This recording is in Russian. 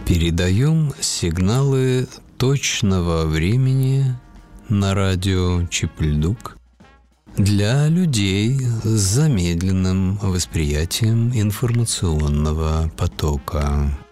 Передаем сигналы точного времени на радио Чипльдук для людей с замедленным восприятием информационного потока.